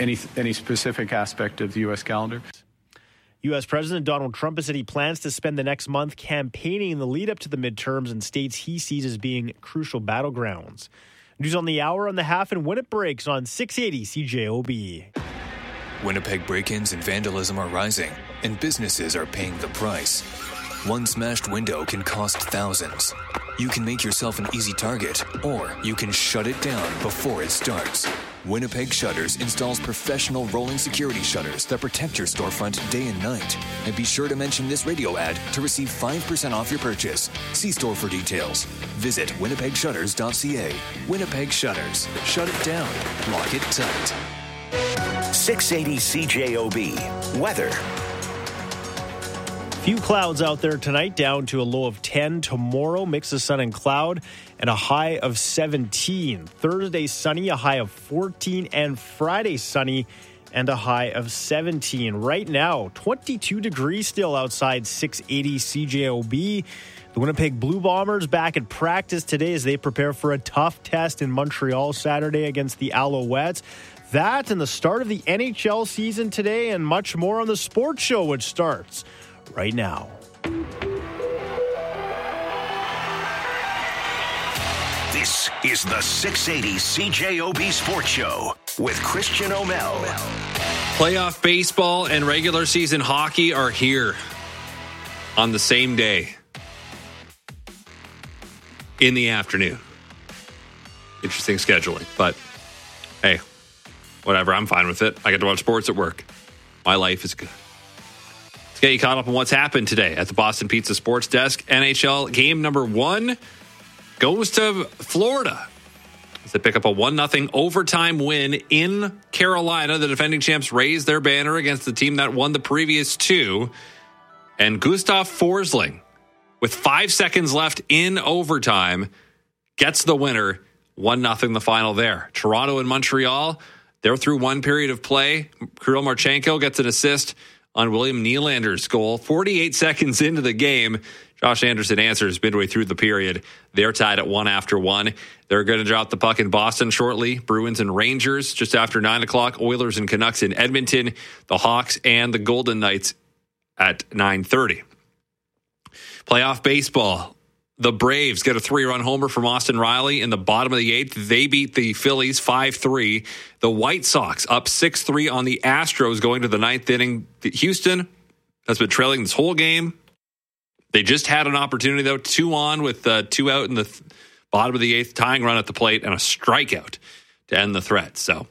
any specific aspect of the U.S. calendar. U.S. President Donald Trump has said he plans to spend the next month campaigning in the lead up to the midterms in states he sees as being crucial battlegrounds. News on the hour on the half and when it breaks on 680 CJOB. Winnipeg break-ins and vandalism are rising, and businesses are paying the price. One smashed window can cost thousands. You can make yourself an easy target, or you can shut it down before it starts. Winnipeg Shutters installs professional rolling security shutters that protect your storefront day and night. And be sure to mention this radio ad to receive 5% off your purchase. See store for details. Visit winnipegshutters.ca. Winnipeg Shutters. Shut it down. Lock it tight. 680 CJOB. Weather. Few clouds out there tonight, down to a low of 10. Tomorrow, mix of sun and cloud, and a high of 17. Thursday, sunny, a high of 14. And Friday, sunny, and a high of 17. Right now, 22 degrees still outside 680 CJOB. The Winnipeg Blue Bombers back at practice today as they prepare for a tough test in Montreal Saturday against the Alouettes. That and the start of the NHL season today, and much more on the sports show, which starts right now. This is the 680 CJOB Sports Show with Christian O'Mel. Playoff baseball and regular season hockey are here on the same day in the afternoon. Interesting scheduling, but hey, whatever. I'm fine with it. I get to watch sports at work. My life is good. Get you caught up on what's happened today at the Boston Pizza Sports Desk. NHL game number 1 goes to Florida as they pick up a 1-0 overtime win in Carolina. The defending champs raised their banner against the team that won the previous 2. And Gustav Forsling, with 5 seconds left in overtime, gets the winner. 1-0 the final there. Toronto and Montreal, they're through one period of play. Kirill Marchenko gets an assist on William Nylander's goal. 48 seconds into the game, Josh Anderson answers midway through the period. They're tied at 1 after 1. They're going to drop the puck in Boston shortly. Bruins and Rangers just after 9 o'clock. Oilers and Canucks in Edmonton. The Hawks and the Golden Knights at 9:30. Playoff baseball. The Braves get a 3-run homer from Austin Riley in the bottom of the 8th. They beat the Phillies 5-3. The White Sox up 6-3 on the Astros going to the 9th inning. Houston has been trailing this whole game. They just had an opportunity, though, 2 on with 2 out in the bottom of the 8th, tying run at the plate, and a strikeout to end the threat. So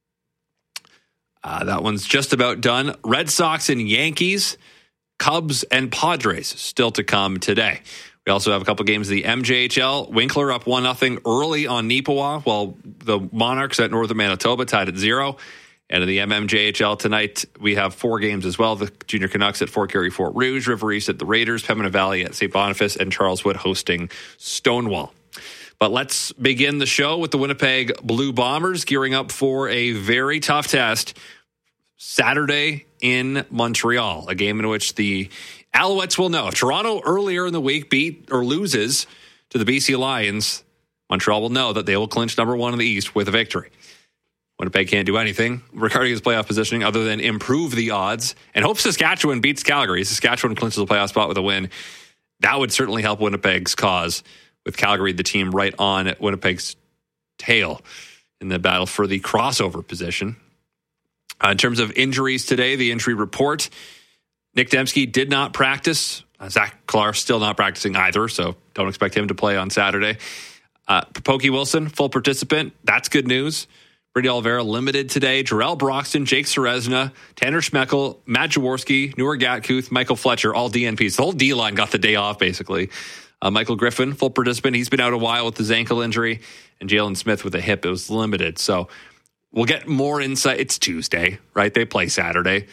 that one's just about done. Red Sox and Yankees, Cubs and Padres still to come today. We also have a couple games of the MJHL. Winkler up 1-0 early on Neepawa, while the Monarchs at Northern Manitoba tied at 0. And in the MMJHL tonight, we have 4 games as well. The Junior Canucks at Fort Garry, Fort Rouge, River East at the Raiders, Pembina Valley at St. Boniface, and Charleswood hosting Stonewall. But let's begin the show with the Winnipeg Blue Bombers gearing up for a very tough test Saturday in Montreal, a game in which the Alouettes will know. If Toronto earlier in the week beat or loses to the BC Lions, Montreal will know that they will clinch number 1 in the East with a victory. Winnipeg can't do anything regarding his playoff positioning other than improve the odds and hope Saskatchewan beats Calgary. Saskatchewan clinches the playoff spot with a win. That would certainly help Winnipeg's cause, with Calgary, the team right on Winnipeg's tail in the battle for the crossover position. In terms of injuries today, the injury report, Nick Dembski did not practice. Zach Clark still not practicing either, so don't expect him to play on Saturday. Pokey Wilson, full participant. That's good news. Brady Oliveira limited today. Jarrell Broxton, Jake Serezna, Tanner Schmeckel, Matt Jaworski, Noor Gatkuth, Michael Fletcher, all DNPs. The whole D-line got the day off, basically. Michael Griffin, full participant. He's been out a while with his ankle injury. And Jalen Smith with a hip. It was limited. So we'll get more insight. It's Tuesday, right? They play Saturday.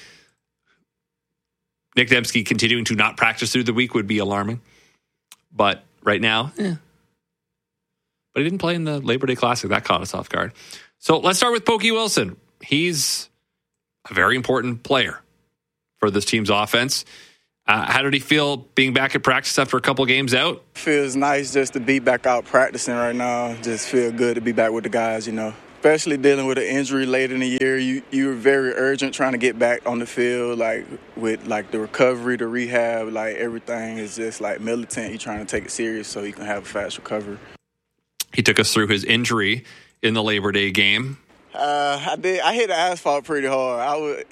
Nick Dembski continuing to not practice through the week would be alarming. But right now, But he didn't play in the Labor Day Classic. That caught us off guard. So let's start with Pokey Wilson. He's a very important player for this team's offense. How did he feel being back at practice after a couple games out? Feels nice just to be back out practicing right now. Just feel good to be back with the guys, especially dealing with an injury late in the year, you're very urgent trying to get back on the field, like with like the recovery, the rehab, like everything is just like militant. You're trying to take it serious so you can have a fast recovery. He took us through his injury in the Labor Day game. I did. I hit the asphalt pretty hard.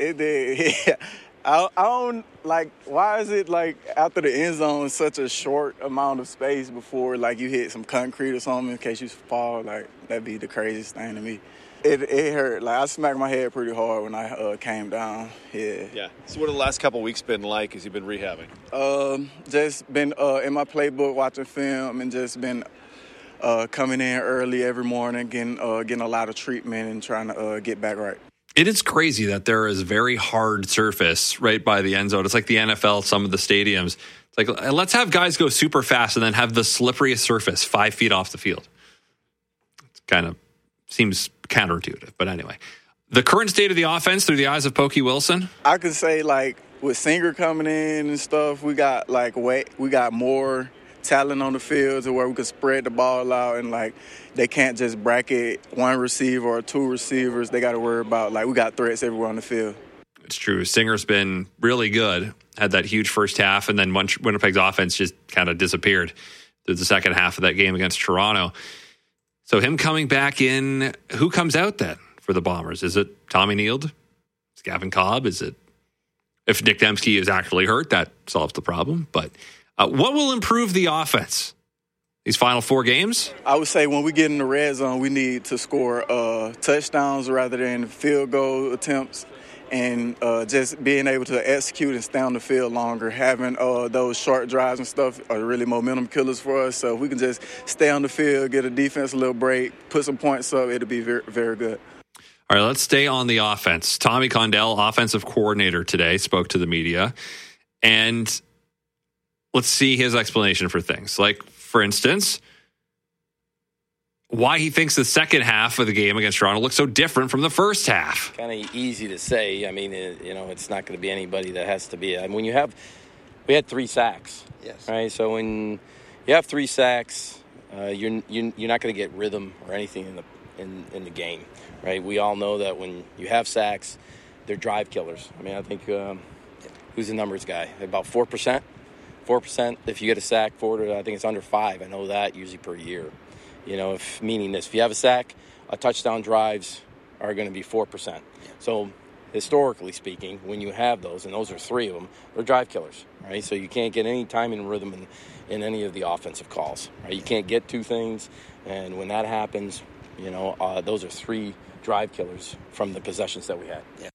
I don't like. Why is it like after the end zone such a short amount of space before like you hit some concrete or something in case you fall? Like that'd be the craziest thing to me. It hurt. Like I smacked my head pretty hard when I came down. Yeah. So what have the last couple of weeks been like as you've been rehabbing? Just been in my playbook watching film and just been coming in early every morning, getting a lot of treatment and trying to get back right. It is crazy that there is very hard surface right by the end zone. It's like the NFL, some of the stadiums. It's like, let's have guys go super fast and then have the slipperiest surface 5 feet off the field. It kind of seems counterintuitive, but anyway. The current state of the offense through the eyes of Pokey Wilson? I could say, like, with Singer coming in and stuff, we got more talent on the field to where we can spread the ball out and, like, they can't just bracket one receiver or two receivers. They got to worry about, like, we got threats everywhere on the field. It's true. Singer's been really good. Had that huge first half, and then Winnipeg's offense just kind of disappeared through the second half of that game against Toronto. So him coming back in, who comes out then for the Bombers? Is it Tommy Neild? Is it Gavin Cobb? Is it, if Nick Dembski is actually hurt, that solves the problem. But what will improve the offense these final 4 games? I would say when we get in the red zone, we need to score touchdowns rather than field goal attempts, and just being able to execute and stay on the field longer. Having those short drives and stuff are really momentum killers for us. So if we can just stay on the field, get a defense a little break, put some points up, it'll be very, very good. All right, let's stay on the offense. Tommy Condell, offensive coordinator today, spoke to the media, and let's see his explanation for things. Like, for instance, why he thinks the second half of the game against Toronto looks so different from the first half. Kind of easy to say. I mean, it's not going to be anybody that has to be. I mean, we had 3 sacks. Yes. Right. So when you have 3 sacks, you're not going to get rhythm or anything in the game. Right. We all know that when you have sacks, they're drive killers. I mean, I think who's the numbers guy? About 4%. 4%. If you get a sack forward, I think it's under 5. I know that usually per year. Meaning this, if you have a sack, a touchdown drives are going to be 4%. So historically speaking, when you have those, and those are 3 of them, they're drive killers, right? So you can't get any time and rhythm in any of the offensive calls, right? You can't get 2 things, and when that happens, those are 3 drive killers from the possessions that we had. Yeah.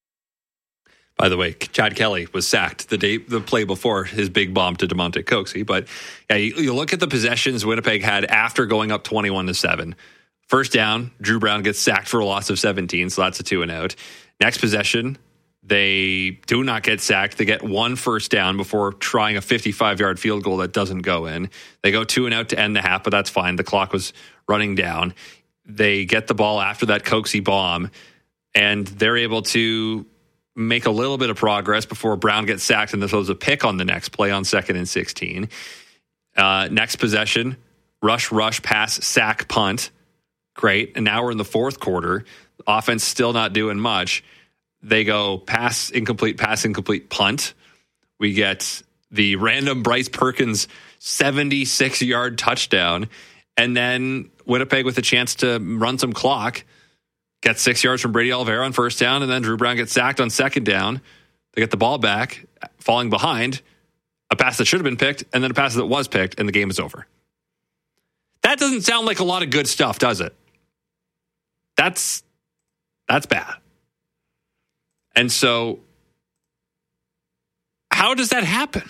By the way, Chad Kelly was sacked the play before his big bomb to DeMonte Coxey. But yeah, you look at the possessions Winnipeg had after going up 21-7. First down, Drew Brown gets sacked for a loss of 17, so that's a 2-and-out. Next possession, they do not get sacked. They get 1 first down before trying a 55-yard field goal that doesn't go in. They go 2-and-out to end the half, but that's fine. The clock was running down. They get the ball after that Coxey bomb, and they're able to make a little bit of progress before Brown gets sacked and throws a pick on the next play on 2nd and 16. Next possession, rush, pass, sack, punt. Great. And now we're in the 4th quarter. Offense still not doing much. They go pass, incomplete, punt. We get the random Bryce Perkins 76-yard touchdown. And then Winnipeg with a chance to run some clock. Gets 6 yards from Brady Oliveira on first down, and then Drew Brown gets sacked on second down. They get the ball back, falling behind, a pass that should have been picked, and then a pass that was picked, and the game is over. That doesn't sound like a lot of good stuff, does it? That's bad. And so, how does that happen?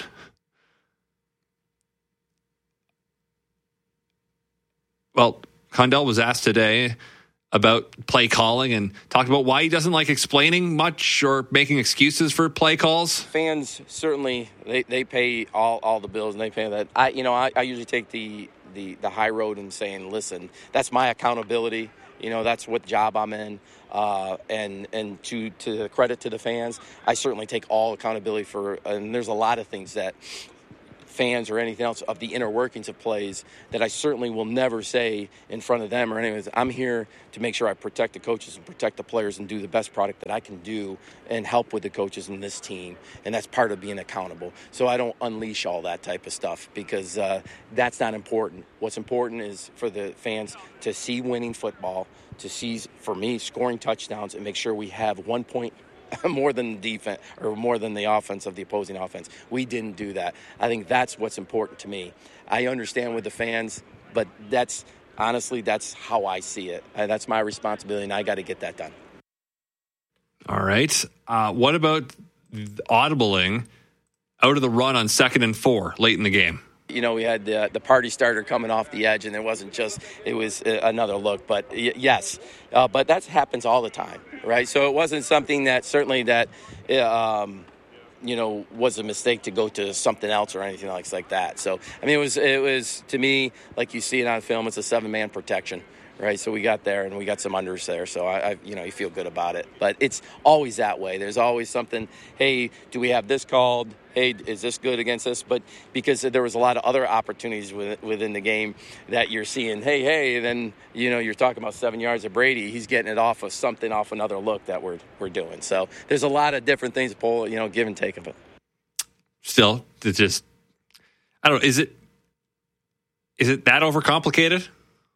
Well, Condell was asked today about play calling and talked about why he doesn't like explaining much or making excuses for play calls. Fans certainly they pay all the bills and they pay that. I usually take the high road and saying, listen, that's my accountability. That's what job I'm in. And to credit to the fans, I certainly take all accountability for. And there's a lot of things that fans or anything else of the inner workings of plays that I certainly will never say in front of them or anyways. I'm here to make sure I protect the coaches and protect the players and do the best product that I can do and help with the coaches in this team. And that's part of being accountable. So I don't unleash all that type of stuff because that's not important. What's important is for the fans to see winning football, to see, for me, scoring touchdowns and make sure we have 1 point more than the defense or more than the offense of the opposing offense. We didn't do that. I think that's what's important to me. I understand with the fans, but that's how I see it. That's my responsibility, and I got to get that done. All right. What about audibling out of the run on 2nd and 4 late in the game? You know, we had the party starter coming off the edge, and it was another look. But yes, but that happens all the time, right? So it wasn't something that certainly that, was a mistake to go to something else or anything like that. So, I mean, it was to me, like you see it on film, it's a 7-man protection. Right, so we got there and we got some unders there, so I you feel good about it. But it's always that way. There's always something. Hey, do we have this called? Hey, is this good against this? But because there was a lot of other opportunities within the game that you're seeing. Hey, then you're talking about 7 yards of Brady. He's getting it off another look that we're doing. So there's a lot of different things to pull. Give and take of it. Still, it's just I don't know. Is it that overcomplicated?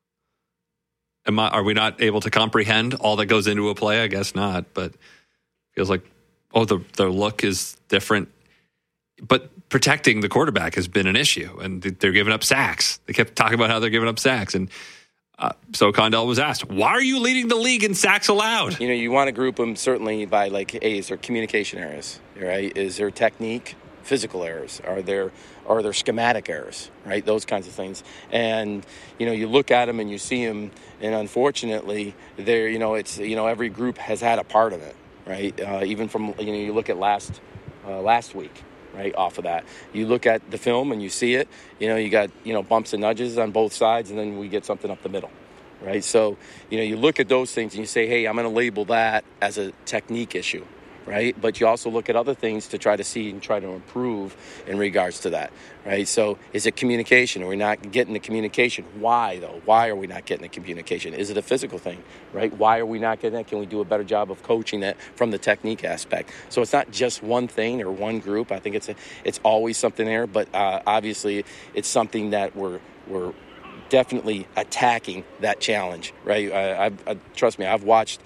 Are we not able to comprehend all that goes into a play? I guess not, but it feels like, the look is different. But protecting the quarterback has been an issue, and they're giving up sacks. They kept talking about how they're giving up sacks. And so Condell was asked, why are you leading the league in sacks allowed? You want to group them certainly by, is there communication errors, right? Is there technique, physical errors? Are there schematic errors, right? Those kinds of things. And, you look at them and you see them, and unfortunately, every group has had a part of it, right? Even from, you look at last week, right, off of that. You look at the film and you see it, you got, bumps and nudges on both sides, and then we get something up the middle, right? So, you look at those things and you say, hey, I'm going to label that as a technique issue. Right, but you also look at other things to try to see and try to improve in regards to that, right? So is it communication? Are we not getting the communication? Why, though? Why are we not getting the communication? Is it a physical thing, right? Why are we not getting that? Can we do a better job of coaching that from the technique aspect? So it's not just one thing or one group. I think it's always something there, but obviously it's something that we're definitely attacking that challenge, right? Trust me, I've watched,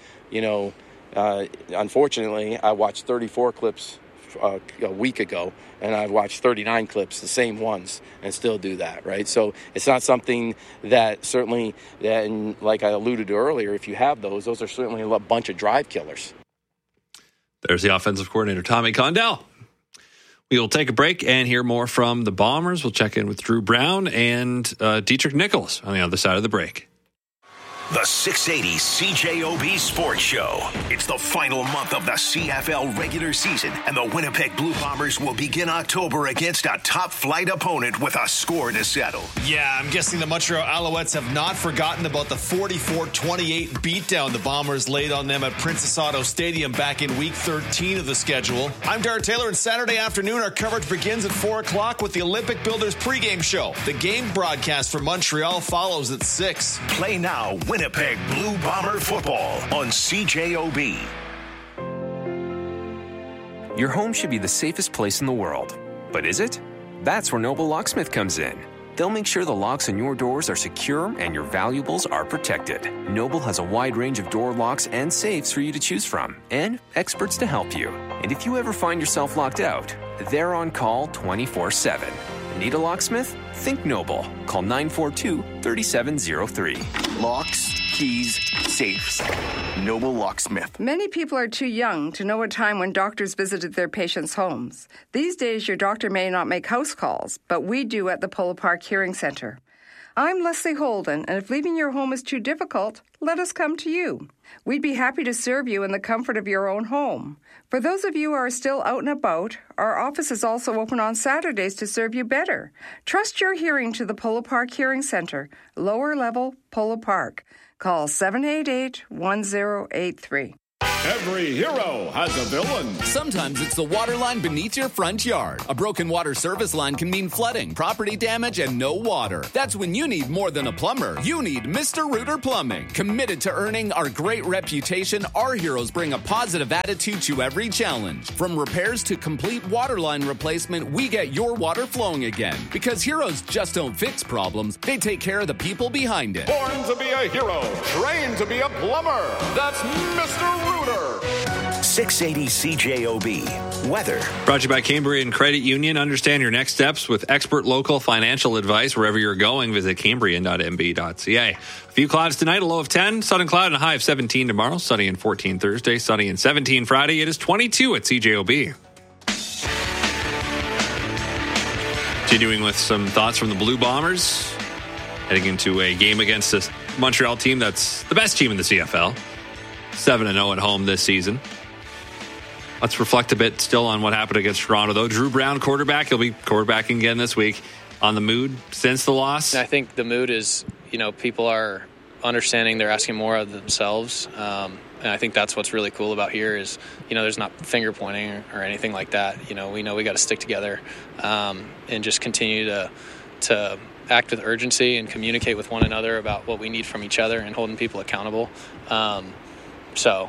unfortunately, I watched 34 clips a week ago, and I've watched 39 clips, the same ones, and still do that, right? So it's not something that certainly, and like I alluded to earlier, if you have those are certainly a bunch of drive killers. There's the offensive coordinator, Tommy Condell. We will take a break and hear more from the Bombers. We'll check in with Drew Brown and Dietrich Nichols on the other side of the break. The 680 CJOB Sports Show. It's the final month of the CFL regular season, and the Winnipeg Blue Bombers will begin October against a top-flight opponent with a score to settle. Yeah, I'm guessing the Montreal Alouettes have not forgotten about the 44-28 beatdown the Bombers laid on them at Princess Auto Stadium back in Week 13 of the schedule. I'm Darrett Taylor, and Saturday afternoon our coverage begins at 4 o'clock with the Olympic Builders pregame show. The game broadcast for Montreal follows at 6. Play now, Winnipeg Blue Bomber football on CJOB. Your home should be the safest place in the world. But is it? That's where Noble Locksmith comes in. They'll make sure the locks on your doors are secure and your valuables are protected. Noble has a wide range of door locks and safes for you to choose from, and experts to help you. And if you ever find yourself locked out, they're on call 24/7. Need a locksmith? Think Noble. Call 942-3703. Locks, keys, safes. Noble Locksmith. Many people are too young to know a time when doctors visited their patients' homes. These days, your doctor may not make house calls, but we do at the Polo Park Hearing Center. I'm Leslie Holden, and if leaving your home is too difficult, let us come to you. We'd be happy to serve you in the comfort of your own home. For those of you who are still out and about, our office is also open on Saturdays to serve you better. Trust your hearing to the Polo Park Hearing Center, lower level Polo Park. Call 788-1083. Every hero has a villain. Sometimes it's the water line beneath your front yard. A broken water service line can mean flooding, property damage, and no water. That's when you need more than a plumber. You need Mr. Rooter Plumbing. Committed to earning our great reputation, our heroes bring a positive attitude to every challenge. From repairs to complete water line replacement, we get your water flowing again. Because heroes just don't fix problems, they take care of the people behind it. Born to be a hero, trained to be a plumber. That's Mr. Rooter. 680 CJOB. Weather. Brought to you by Cambrian Credit Union. Understand your next steps with expert local financial advice. Wherever you're going, visit cambrian.mb.ca. A few clouds tonight, a low of 10. Sun and cloud and a high of 17 tomorrow. Sunny and 14 Thursday. Sunny and 17 Friday. It is 22 at CJOB. Continuing with some thoughts from the Blue Bombers. Heading into a game against this Montreal team that's the best team in the CFL. 7-0 at home this season. Let's reflect a bit still on what happened against Toronto, though. Drew Brown, quarterback. He'll be quarterbacking again this week. On the mood since the loss? I think the mood is, people are understanding they're asking more of themselves. And I think that's what's really cool about here is, there's not finger pointing or anything like that. We know we got to stick together and just continue to act with urgency and communicate with one another about what we need from each other and holding people accountable. So,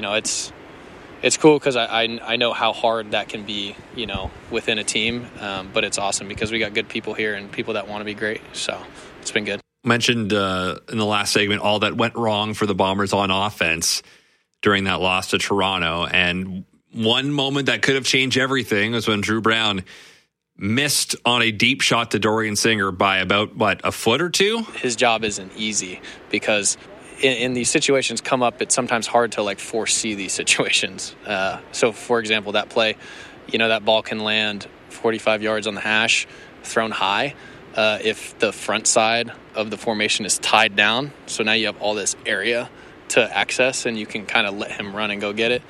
it's cool because I know how hard that can be, within a team. But it's awesome because we got good people here and people that want to be great. So it's been good. Mentioned in the last segment all that went wrong for the Bombers on offense during that loss to Toronto. And one moment that could have changed everything was when Drew Brown missed on a deep shot to Dorian Singer by about, a foot or two? His job isn't easy because in these situations come up, it's sometimes hard to foresee these situations. So for example, that play, that ball can land 45 yards on the hash, thrown high. If the front side of the formation is tied down, so now you have all this area to access and you can kind of let him run and go get it.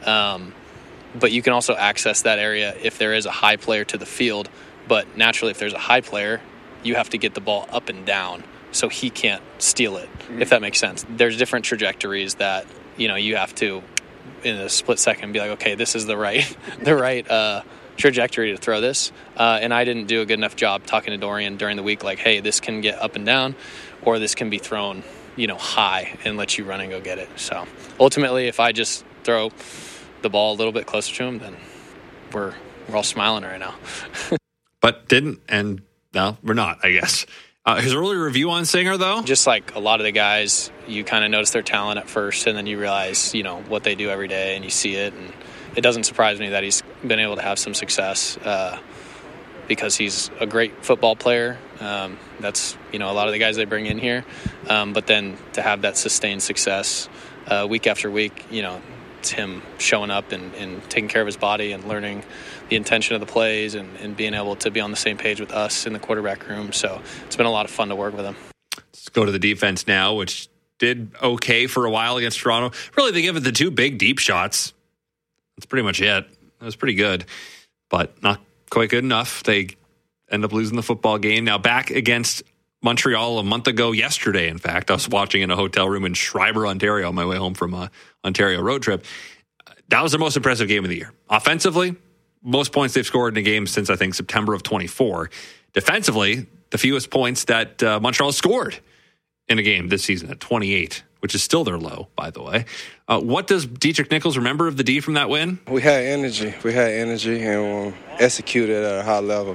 But you can also access that area if there is a high player to the field. But naturally, if there's a high player, you have to get the ball up and down so he can't steal it, if that makes sense. There's different trajectories that, you have to, in a split second, be like, okay, this is the right trajectory to throw this. And I didn't do a good enough job talking to Dorian during the week, like, hey, this can get up and down, or this can be thrown, high and let you run and go get it. So ultimately, if I just throw the ball a little bit closer to him, then we're all smiling right now. But didn't, and no, we're not, I guess. His early review on Singer, though? Just like a lot of the guys, you kind of notice their talent at first, and then you realize, what they do every day, and you see it. And it doesn't surprise me that he's been able to have some success because he's a great football player. That's, a lot of the guys they bring in here. But then to have that sustained success week after week, it's him showing up and taking care of his body and learning the intention of the plays and being able to be on the same page with us in the quarterback room. So it's been a lot of fun to work with him. Let's go to the defense now, which did okay for a while against Toronto. Really, they give it the two big deep shots. That's pretty much it. It was pretty good, but not quite good enough. They end up losing the football game. Now back against Montreal a month ago yesterday, in fact. I was watching in a hotel room in Schreiber, Ontario on my way home from a Ontario road trip. That was the most impressive game of the year. Offensively, most points they've scored in a game since, I think, September of 24. Defensively, the fewest points that Montreal scored in a game this season at 28, which is still their low, by the way. What does Dietrich Nichols remember of the D from that win? We had energy. And executed at a high level.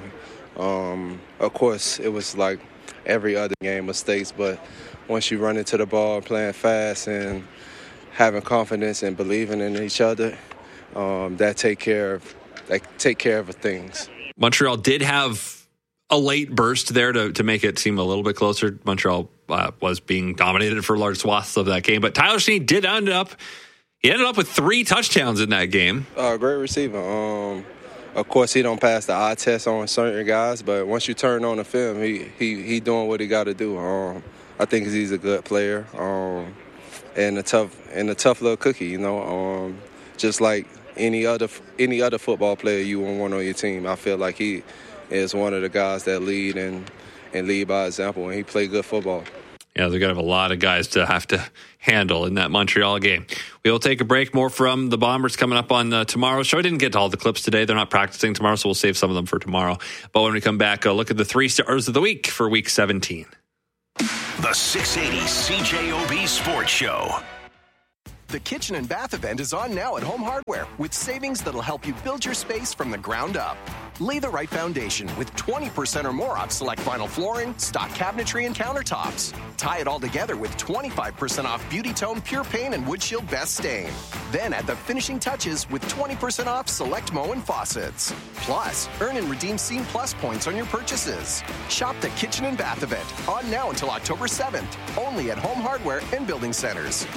Of course, it was like every other game, mistakes, but once you run into the ball, playing fast and having confidence and believing in each other, that take care of things. Montreal did have a late burst there to make it seem a little bit closer. Montreal was being dominated for large swaths of that game, but Tyler Snead ended up with 3 touchdowns in that game. Great receiver. Of course, he don't pass the eye test on certain guys, but once you turn on the film, he doing what he got to do. I think he's a good player and a tough little cookie. Just like any other football player you would want on your team. I feel like he is one of the guys that lead and lead by example, and he played good football. Yeah, they're going to have a lot of guys to have to handle in that Montreal game. We will take a break. More from the Bombers coming up on tomorrow's show. I didn't get to all the clips today. They're not practicing tomorrow, so we'll save some of them for tomorrow. But when we come back, look at the 3 stars of the week for Week 17. The 680 CJOB Sports Show. The Kitchen and Bath event is on now at Home Hardware with savings that'll help you build your space from the ground up. Lay the right foundation with 20% or more off select vinyl flooring, stock cabinetry, and countertops. Tie it all together with 25% off Beauty Tone Pure Paint and Wood Shield Best Stain. Then add the finishing touches with 20% off select Moen faucets. Plus, earn and redeem Scene Plus points on your purchases. Shop the Kitchen and Bath event on now until October 7th, only at Home Hardware and Building Centers.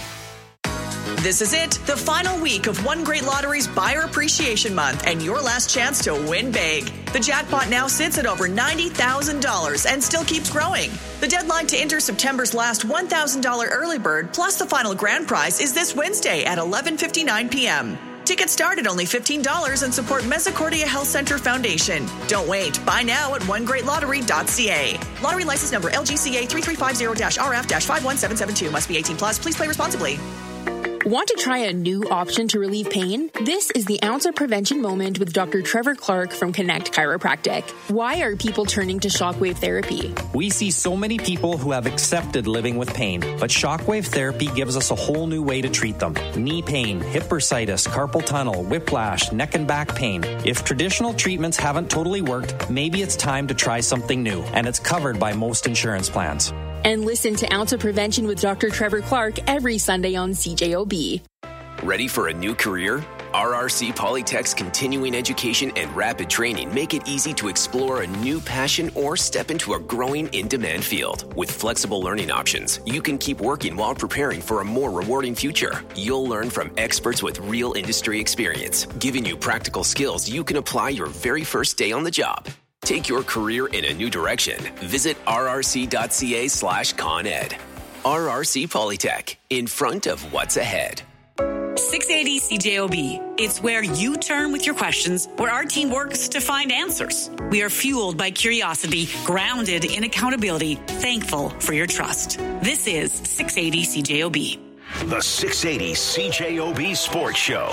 This is it, the final week of One Great Lottery's Buyer Appreciation Month and your last chance to win big. The jackpot now sits at over $90,000 and still keeps growing. The deadline to enter September's last $1,000 early bird plus the final grand prize is this Wednesday at 11:59 p.m. Tickets start at only $15 and support Misericordia Health Center Foundation. Don't wait. Buy now at onegreatlottery.ca. Lottery license number LGCA 3350-RF-51772. Must be 18 plus. Please play responsibly. Want to try a new option to relieve pain? This is the Ounce of Prevention moment with Dr. Trevor Clark from Connect Chiropractic. Why are people turning to shockwave therapy? We see so many people who have accepted living with pain, but shockwave therapy gives us a whole new way to treat them. Knee pain, hip bursitis, carpal tunnel, whiplash, neck and back pain. If traditional treatments haven't totally worked, maybe it's time to try something new, and it's covered by most insurance plans. And listen to Ounce of Prevention with Dr. Trevor Clark every Sunday on CJOB. Ready for a new career? RRC Polytech's continuing education and rapid training make it easy to explore a new passion or step into a growing in-demand field. With flexible learning options, you can keep working while preparing for a more rewarding future. You'll learn from experts with real industry experience, giving you practical skills you can apply your very first day on the job. Take your career in a new direction. Visit rrc.ca/ConEd. RRC Polytech, in front of what's ahead. 680 CJOB. It's where you turn with your questions, where our team works to find answers. We are fueled by curiosity, grounded in accountability, thankful for your trust. This is 680 CJOB. The 680 CJOB Sports Show.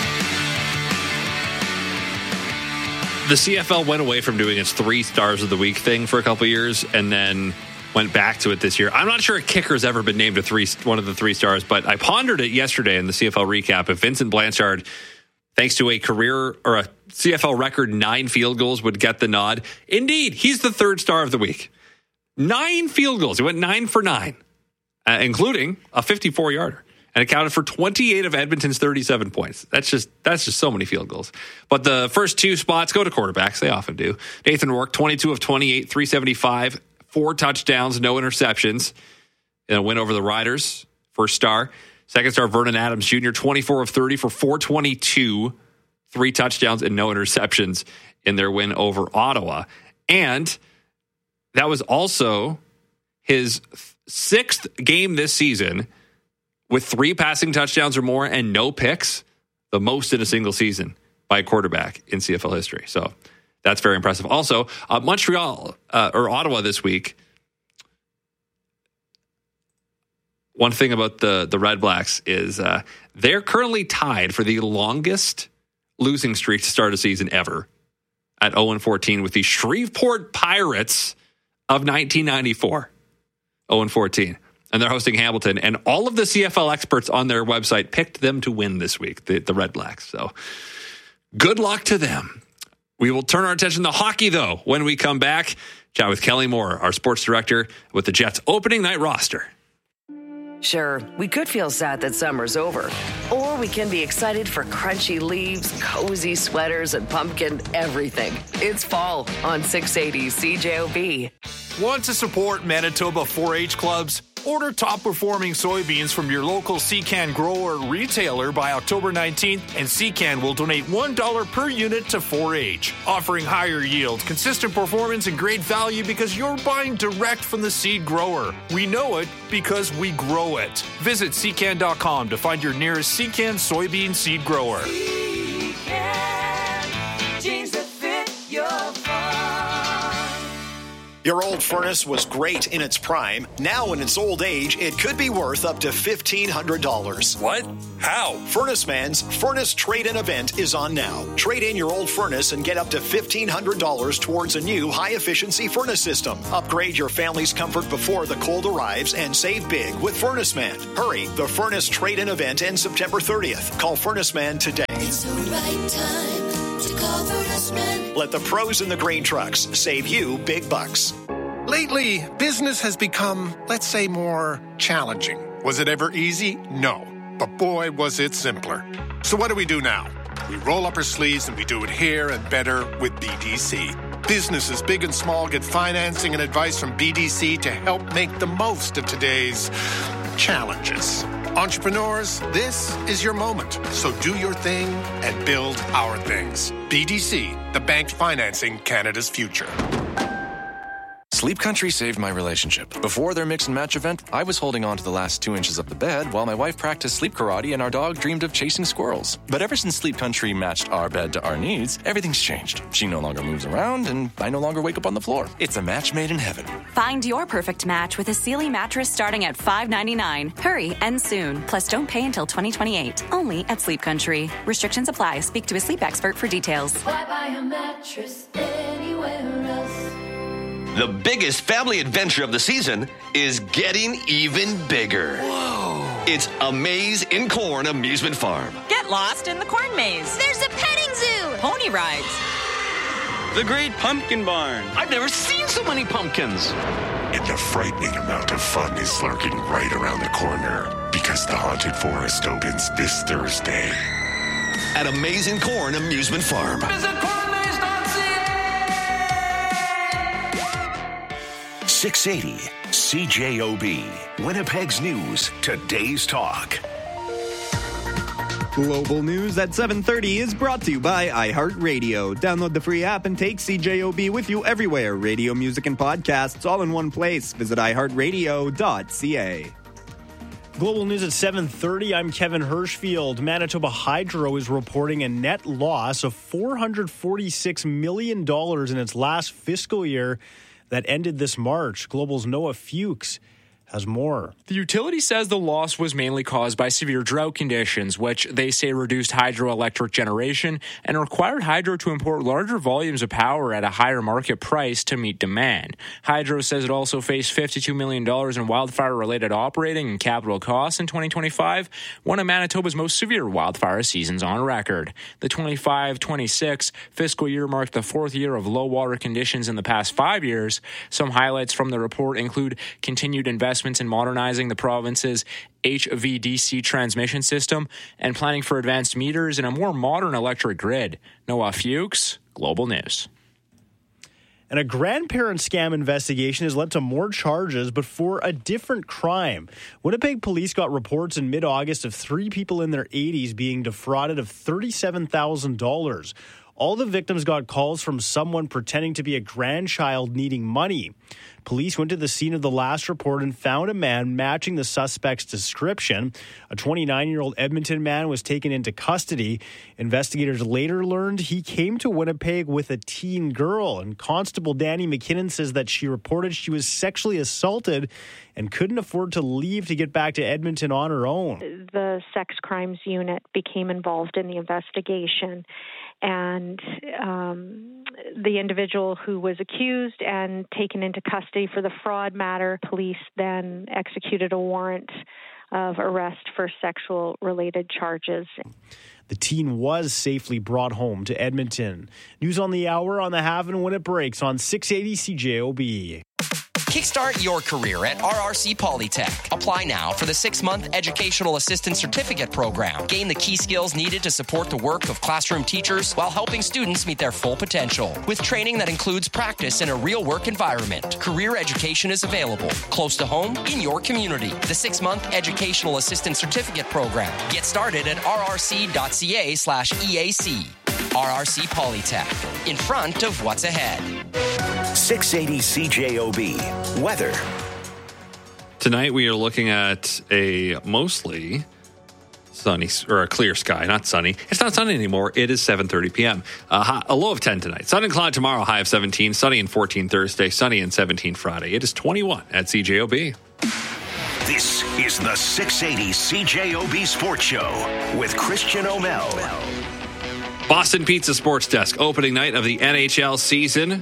The CFL went away from doing its 3 stars of the week thing for a couple years and then went back to it this year. I'm not sure a kicker's ever been named one of the 3 stars, but I pondered it yesterday in the CFL recap. If Vincent Blanchard, thanks to a career or a CFL record 9 field goals, would get the nod. Indeed, he's the 3rd star of the week. 9 field goals. He went 9 for 9, including a 54-yarder. And accounted for 28 of Edmonton's 37 points. That's just so many field goals. But the first 2 spots go to quarterbacks. They often do. Nathan Rourke, 22 of 28, 375, 4 touchdowns, no interceptions. In a win over the Riders, 1st star. 2nd star, Vernon Adams Jr., 24 of 30 for 422, 3 touchdowns and no interceptions in their win over Ottawa. And that was also his 6th game this season with 3 passing touchdowns or more and no picks, the most in a single season by a quarterback in CFL history. So that's very impressive. Also, Montreal or Ottawa this week. One thing about the Red Blacks is they're currently tied for the longest losing streak to start a season ever at 0-14 with the Shreveport Pirates of 1994. 0-14. And they're hosting Hamilton. And all of the CFL experts on their website picked them to win this week, the Red Blacks. So good luck to them. We will turn our attention to hockey, though, when we come back. Chat with Kelly Moore, our sports director, with the Jets' opening night roster. Sure, we could feel sad that summer's over. Or we can be excited for crunchy leaves, cozy sweaters, and pumpkin everything. It's fall on 680 CJOB. Want to support Manitoba 4-H clubs? Order top-performing soybeans from your local Secan grower retailer by October 19th, and Secan will donate $1 per unit to 4-H, offering higher yield, consistent performance, and great value because you're buying direct from the seed grower. We know it because we grow it. Visit Secan.com to find your nearest Secan soybean seed grower. Secan, jeans that fit your farm. Your old furnace was great in its prime. Now in its old age, it could be worth up to $1,500. What? How? Furnace Man's Furnace Trade-In event is on now. Trade in your old furnace and get up to $1,500 towards a new high-efficiency furnace system. Upgrade your family's comfort before the cold arrives and save big with Furnace Man. Hurry, the Furnace Trade-In event ends September 30th. Call Furnace Man today. It's the right time to call Furnace Man. Let the pros in the green trucks save you big bucks. Lately, business has become, let's say, more challenging. Was it ever easy? No. But boy, was it simpler. So what do we do now? We roll up our sleeves and we do it here and better with BDC. Businesses big and small get financing and advice from BDC to help make the most of today's challenges. Entrepreneurs, this is your moment. So do your thing and build our things. BDC, the bank financing Canada's future. Sleep Country saved my relationship. Before their mix and match event, I was holding on to the last 2 inches of the bed while my wife practiced sleep karate and our dog dreamed of chasing squirrels. But ever since Sleep Country matched our bed to our needs, everything's changed. She no longer moves around and I no longer wake up on the floor. It's a match made in heaven. Find your perfect match with a Sealy mattress starting at $5.99. Hurry, and soon. Plus, don't pay until 2028. Only at Sleep Country. Restrictions apply. Speak to a sleep expert for details. Why buy a mattress anywhere else? The biggest family adventure of the season is getting even bigger. Whoa. It's A Maze in Corn Amusement Farm. Get lost in the corn maze. There's a petting zoo. Pony rides. The Great Pumpkin Barn. I've never seen so many pumpkins. And a frightening amount of fun is lurking right around the corner because the Haunted Forest opens this Thursday. At A Maze in Corn Amusement Farm. Visit cornmaze.ca. 680 CJOB, Winnipeg's News, today's talk. Global News at 7:30 is brought to you by iHeartRadio. Download the free app and take CJOB with you everywhere. Radio, music, and podcasts all in one place. Visit iHeartRadio.ca. Global News at 7:30. I'm Kevin Hirschfield. Manitoba Hydro is reporting a net loss of $446 million in its last fiscal year that ended this March. Global's Noah Fuchs has more. The utility says the loss was mainly caused by severe drought conditions, which they say reduced hydroelectric generation and required Hydro to import larger volumes of power at a higher market price to meet demand. Hydro says it also faced $52 million in wildfire-related operating and capital costs in 2025, one of Manitoba's most severe wildfire seasons on record. The 25-26 fiscal year marked the fourth year of low water conditions in the past 5 years. Some highlights from the report include continued investments in modernizing the province's HVDC transmission system and planning for advanced meters and a more modern electric grid. Noah Fuchs, Global News. And a grandparent scam investigation has led to more charges, but for a different crime. Winnipeg police got reports in mid-August of 3 people in their 80s being defrauded of $37,000. All the victims got calls from someone pretending to be a grandchild needing money. Police went to the scene of the last report and found a man matching the suspect's description. A 29-year-old Edmonton man was taken into custody. Investigators later learned he came to Winnipeg with a teen girl, and Constable Danny McKinnon says that she reported she was sexually assaulted and couldn't afford to leave to get back to Edmonton on her own. The sex crimes unit became involved in the investigation, and the individual who was accused and taken into custody for the fraud matter, police then executed a warrant of arrest for sexual-related charges. The teen was safely brought home to Edmonton. News on the hour, on the half, and when it breaks on 680 CJOB. Kickstart your career at RRC Polytech. Apply now for the 6-month Educational Assistant Certificate Program. Gain the key skills needed to support the work of classroom teachers while helping students meet their full potential. With training that includes practice in a real work environment. Career education is available, close to home, in your community. The 6-month Educational Assistant Certificate Program. Get started at rrc.ca/EAC. RRC Polytech. In front of what's ahead. 680 CJOB. Weather. Tonight we are looking at a mostly sunny, or a clear sky, not sunny. It's not sunny anymore. It is 7:30 p.m. A low of 10 tonight. Sun and cloud tomorrow, high of 17. Sunny and 14 Thursday, sunny and 17 Friday. It is 21 at CJOB. This is the 680 CJOB Sports Show with Christian O'Mel. Boston Pizza Sports Desk, opening night of the NHL season.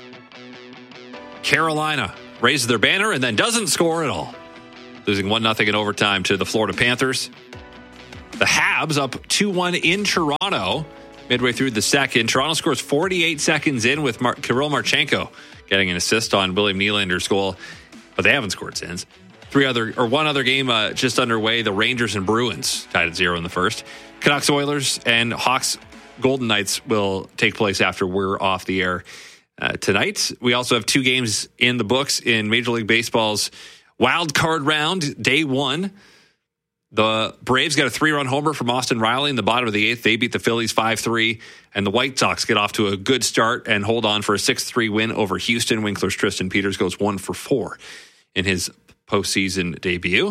Carolina raises their banner and then doesn't score at all, losing 1-0 in overtime to the Florida Panthers. The Habs up 2-1 in Toronto midway through the second. Toronto scores 48 seconds in with Kirill Marchenko getting an assist on William Nylander's goal, but they haven't scored since. One other game just underway. The Rangers and Bruins tied at 0 in the first. Canucks, Oilers, and Hawks Golden Knights will take place after we're off the air tonight. We also have 2 games in the books in Major League Baseball's wild card round, day 1. The Braves got a 3-run homer from Austin Riley in the bottom of the 8th. They beat the Phillies 5-3, and the White Sox get off to a good start and hold on for a 6-3 win over Houston. Winkler's Tristan Peters goes 1-for-4 in his postseason debut.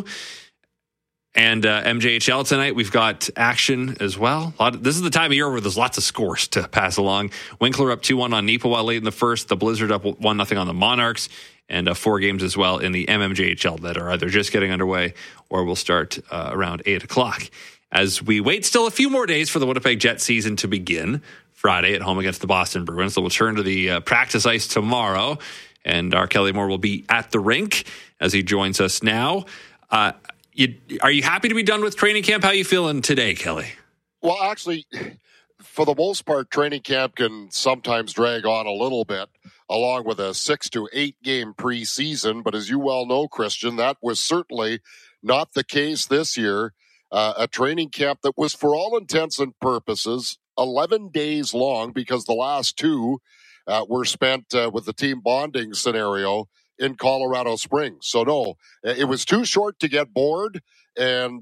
And MJHL tonight, we've got action as well. This is the time of year where there's lots of scores to pass along. Winkler up 2-1 on Neepawa late in the first. The Blizzard up 1-0 on the Monarchs. And 4 games as well in the MMJHL that are either just getting underway or will start around 8 o'clock. As we wait still a few more days for the Winnipeg Jets season to begin, Friday at home against the Boston Bruins. So we'll turn to the practice ice tomorrow, and our Kelly Moore will be at the rink as he joins us now. Are you happy to be done with training camp? How are you feeling today, Kelly? Well, actually, for the most part, training camp can sometimes drag on a little bit, along with a 6 to 8 game preseason. But as you well know, Christian, that was certainly not the case this year. A training camp that was, for all intents and purposes, 11 days long, because the last 2 were spent with the team bonding scenario in Colorado Springs. So no, it was too short to get bored. And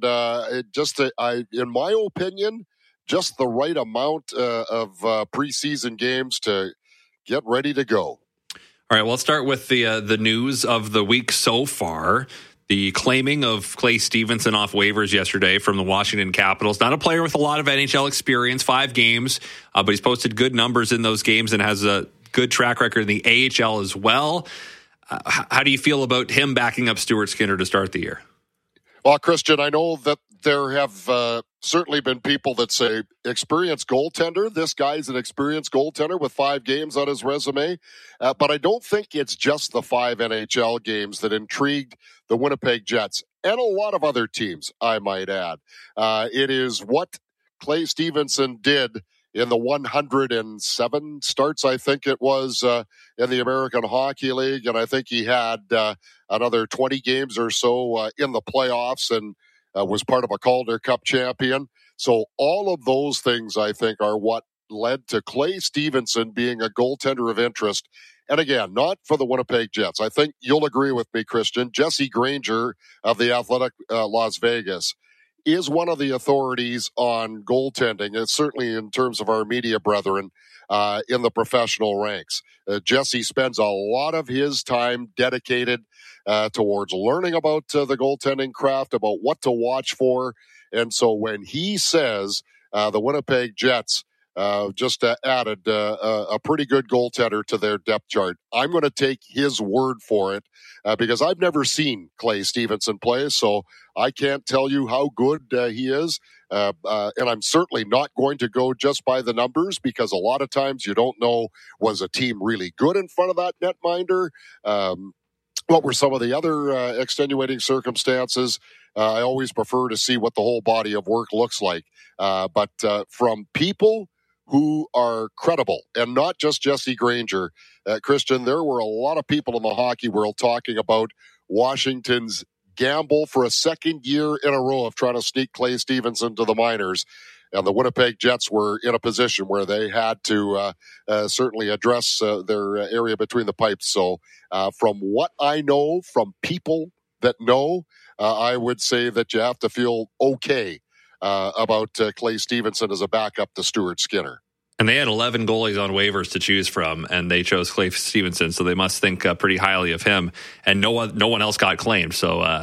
in my opinion, just the right amount of preseason games to get ready to go. All right, well, let's start with the news of the week so far. The claiming of Clay Stevenson off waivers yesterday from the Washington Capitals. Not a player with a lot of NHL experience, 5 games, but he's posted good numbers in those games and has a good track record in the AHL as well. How do you feel about him backing up Stuart Skinner to start the year? Well, Christian, I know that there have certainly been people that say experienced goaltender. This guy's an experienced goaltender with 5 games on his resume. But I don't think it's just the 5 NHL games that intrigued the Winnipeg Jets and a lot of other teams, I might add. It is what Clay Stevenson did in the 107 starts, I think it was, in the American Hockey League. And I think he had another 20 games or so in the playoffs and was part of a Calder Cup champion. So all of those things, I think, are what led to Clay Stevenson being a goaltender of interest. And again, not for the Winnipeg Jets. I think you'll agree with me, Christian. Jesse Granger of the Athletic Las Vegas is one of the authorities on goaltending, and certainly in terms of our media brethren in the professional ranks. Jesse spends a lot of his time dedicated towards learning about the goaltending craft, about what to watch for. And so when he says the Winnipeg Jets just added a pretty good goaltender to their depth chart, I'm going to take his word for it because I've never seen Clay Stevenson play, so I can't tell you how good he is. And I'm certainly not going to go just by the numbers because a lot of times you don't know, was a team really good in front of that netminder? What were some of the other extenuating circumstances? I always prefer to see what the whole body of work looks like. But from people who are credible, and not just Jesse Granger, Christian, there were a lot of people in the hockey world talking about Washington's gamble for a second year in a row of trying to sneak Clay Stevenson to the minors. And the Winnipeg Jets were in a position where they had to certainly address their area between the pipes. So from what I know from people that know, I would say that you have to feel okay about Clay Stevenson as a backup to Stuart Skinner. And they had 11 goalies on waivers to choose from, and they chose Clay Stevenson, so they must think pretty highly of him. And no one else got claimed. So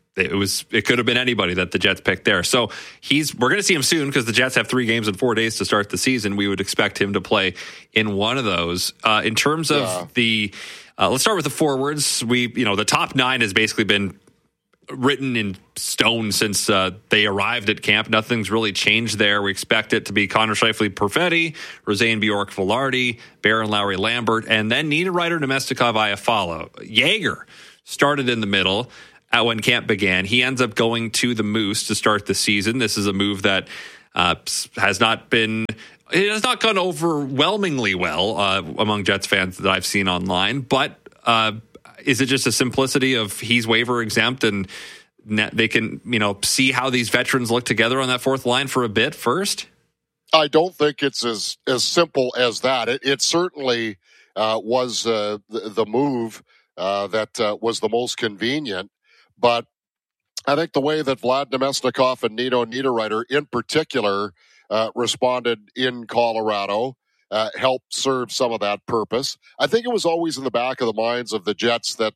it could have been anybody that the Jets picked there. So we're going to see him soon because the Jets have 3 games in 4 days to start the season. We would expect him to play in one of those. In terms of let's start with the forwards. The top 9 has basically been written in stone since they arrived at camp. Nothing's really changed there. We expect it to be Connor Scheifele, Perfetti, Rosén, Bjork, Velarde, Barron, Lowry, Lambert, and then Niederreiter, Nemestikov, Iafallo. Yager started in the middle when camp began. He ends up going to the Moose to start the season. This is a move that has not gone overwhelmingly well among Jets fans that I've seen online, but is it just a simplicity of he's waiver exempt and they can, see how these veterans look together on that fourth line for a bit first? I don't think it's as simple as that. It certainly was the move that was the most convenient, but I think the way that Vlad Nemestikov and Nino Niederreiter in particular responded in Colorado helped serve some of that purpose. I think it was always in the back of the minds of the Jets that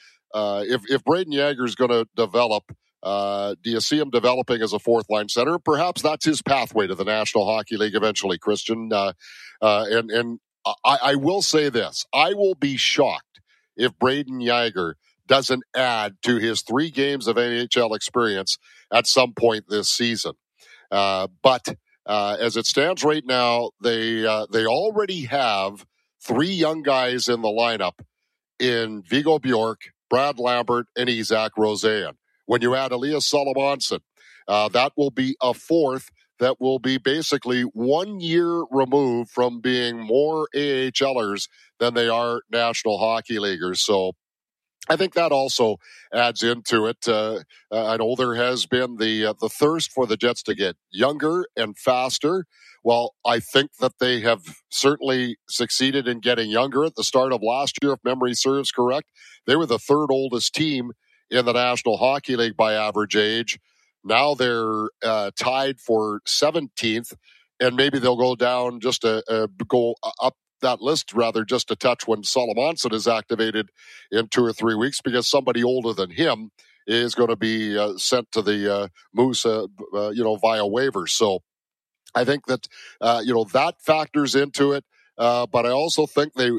if Brayden Yager is going to develop, do you see him developing as a fourth-line center? Perhaps that's his pathway to the National Hockey League eventually, Christian. And I will say this. I will be shocked if Brayden Yager doesn't add to his 3 games of NHL experience at some point this season. But as it stands right now, they already have 3 young guys in the lineup in Viggo Bjork, Brad Lambert, and Isaac Rosén. When you add Elias Salomonsson, that will be a 4th that will be basically 1 year removed from being more AHLers than they are National Hockey Leaguers. So I think that also adds into it. I know there has been the thirst for the Jets to get younger and faster. Well, I think that they have certainly succeeded in getting younger. At the start of last year, if memory serves correct, they were the 3rd oldest team in the National Hockey League by average age. Now they're tied for 17th, and maybe they'll go down just go up that list rather just a touch when Salomonsson is activated in 2 or 3 weeks, because somebody older than him is going to be sent to the Moose, via waivers. So I think that that factors into it. But I also think they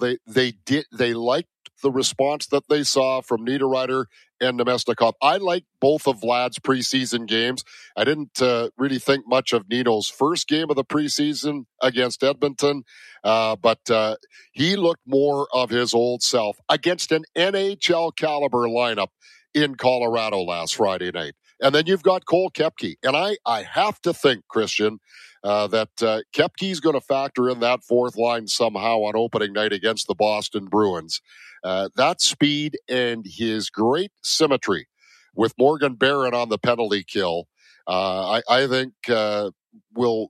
liked the response that they saw from Niederreiter and Nemestikov. I liked both of Vlad's preseason games. I didn't really think much of Nino's first game of the preseason against Edmonton, but he looked more of his old self against an NHL caliber lineup in Colorado last Friday night. And then you've got Cole Koepke. And I have to think, Christian, that Koepke's going to factor in that 4th line somehow on opening night against the Boston Bruins. That speed and his great symmetry with Morgan Barron on the penalty kill, I think we'll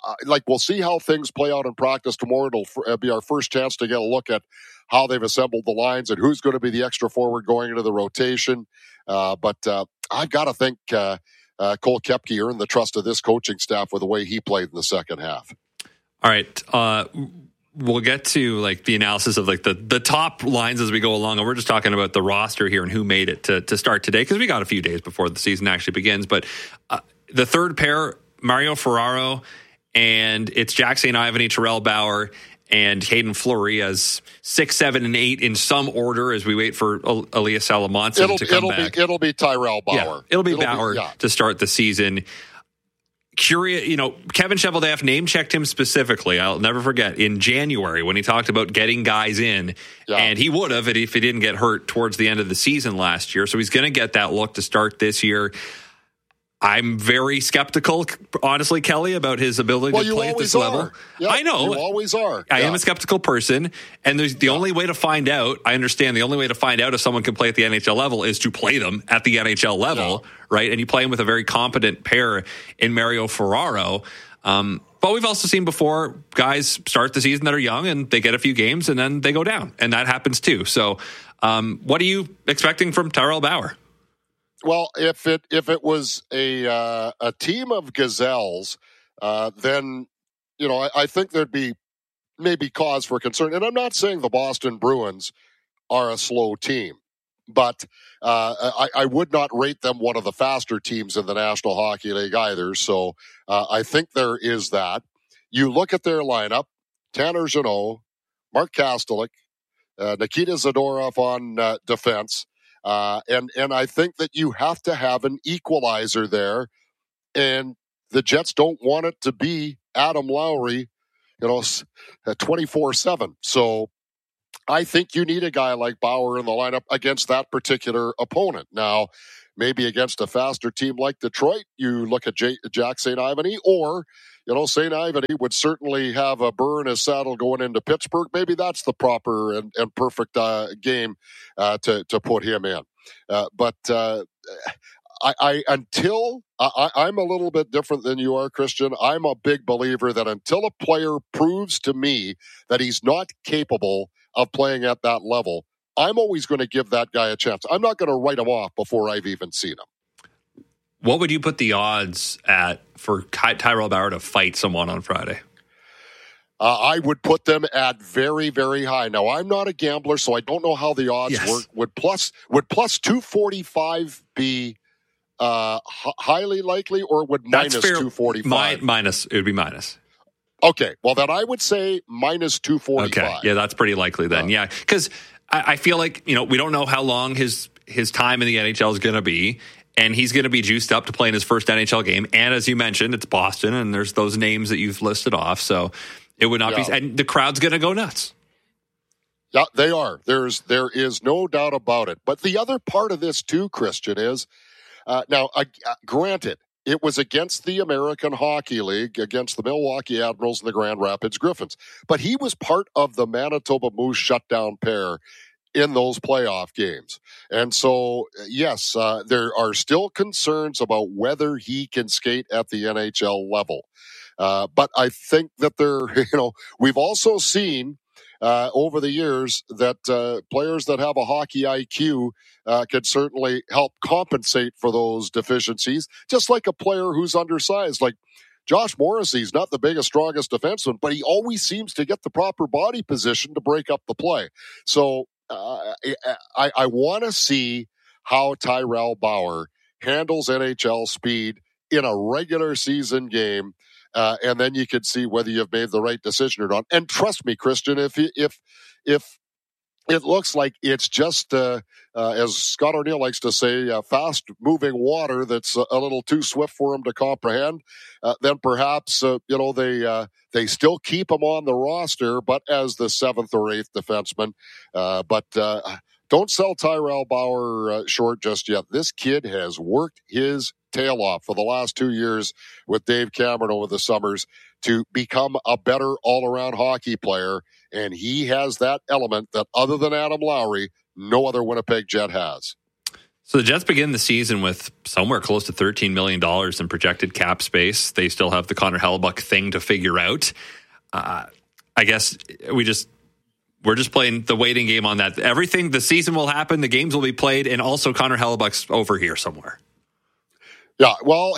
see how things play out in practice tomorrow. It'll be our first chance to get a look at how they've assembled the lines and who's going to be the extra forward going into the rotation. But I've got to think Cole Koepke earned the trust of this coaching staff with the way he played in the second half. All right. We'll get to the analysis of the top lines as we go along. And we're just talking about the roster here and who made it to start today, because we got a few days before the season actually begins. But the third pair, Mario Ferraro, and it's Jack St. Ivany, Terrell Bauer, and Hayden Fleury as 6, 7, and 8 in some order as we wait for Elias Salomonsson to come back. It'll be Tyrell Bauer. Yeah, it'll be Bauer to start the season. Curious, Kevin Cheveldayoff name-checked him specifically. I'll never forget in January when he talked about getting guys in, and he would have if he didn't get hurt towards the end of the season last year. So he's going to get that look to start this year. I'm very skeptical, honestly, Kelly, about his ability to play at this level. Yep, I know. You always are. I am a skeptical person, and there's the only way to find out, I understand the only way to find out if someone can play at the NHL level is to play them at the NHL level, right? And you play them with a very competent pair in Mario Ferraro. But we've also seen before guys start the season that are young and they get a few games and then they go down, and that happens too. So what are you expecting from Tyrell Bauer? Well, if it was a team of gazelles, then I think there'd be maybe cause for concern. And I'm not saying the Boston Bruins are a slow team, But I would not rate them one of the faster teams in the National Hockey League either. So I think there is that. You look at their lineup, Tanner Jeannot, Mark Kastelik, Nikita Zadorov on defense. And I think that you have to have an equalizer there. And the Jets don't want it to be Adam Lowry, 24/7. So I think you need a guy like Bauer in the lineup against that particular opponent. Now, maybe against a faster team like Detroit, you look at Jack St. Ivany, or, St. Ivany would certainly have a burr in his saddle going into Pittsburgh. Maybe that's the proper and perfect game to put him in. But I'm a little bit different than you are, Christian. I'm a big believer that until a player proves to me that he's not capable of playing at that level, I'm always going to give that guy a chance. I'm not going to write him off before I've even seen him. What would you put the odds at for Tyrell Bauer to fight someone on Friday? I would put them at very, very high. Now, I'm not a gambler, so I don't know how the odds work. Would plus 245 be highly likely, or would minus 245? It would be minus. Okay, well, then I would say minus 245. Okay, yeah, that's pretty likely then. Yeah, because I feel like, we don't know how long his time in the NHL is going to be, and he's going to be juiced up to play in his first NHL game. And as you mentioned, it's Boston, and there's those names that you've listed off, so it would not be, and the crowd's going to go nuts. Yeah, they are. There is no doubt about it. But the other part of this too, Christian, is granted, it was against the American Hockey League, against the Milwaukee Admirals and the Grand Rapids Griffins. But he was part of the Manitoba Moose shutdown pair in those playoff games. And so, yes, there are still concerns about whether he can skate at the NHL level. But I think that we've also seen over the years that players that have a hockey IQ could certainly help compensate for those deficiencies, just like a player who's undersized. Like Josh Morrissey's not the biggest, strongest defenseman, but he always seems to get the proper body position to break up the play. So I want to see how Tyrell Bauer handles NHL speed in a regular season game. And then you could see whether you've made the right decision or not. And trust me, Christian, if it looks like it's just, as Scott O'Neill likes to say, fast-moving water that's a little too swift for him to comprehend, then perhaps they still keep him on the roster, but as the 7th or 8th defenseman. But don't sell Tyrell Bauer short just yet. This kid has worked his tail off for the last 2 years with Dave Cameron over the summers to become a better all-around hockey player, and he has that element that other than Adam Lowry, no other Winnipeg Jet has. So the Jets begin the season with somewhere close to $13 million in projected cap space. They still have the Connor Hellebuyck thing to figure out. I guess we're just playing the waiting game on that. The season will happen, the games will be played, and also Connor Hellebuyck's over here somewhere. Yeah, well,